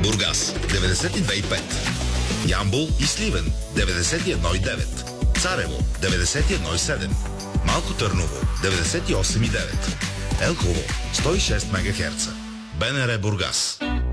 Бургас 92,5. Ямбол и Сливен 91,9. Царево 91,7. Малко Търново 98,9. Елхово 106 МГц. БНР Бургас.